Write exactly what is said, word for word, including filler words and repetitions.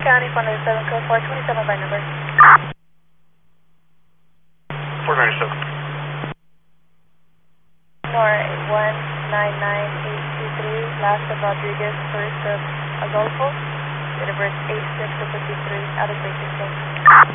County four ninety-seven, code four twenty-seven by number. four ninety-seven. Nor one nine nine eight two three, last of Rodriguez, first of Adolfo, date of birth eight six fifty-three, out of basic zone.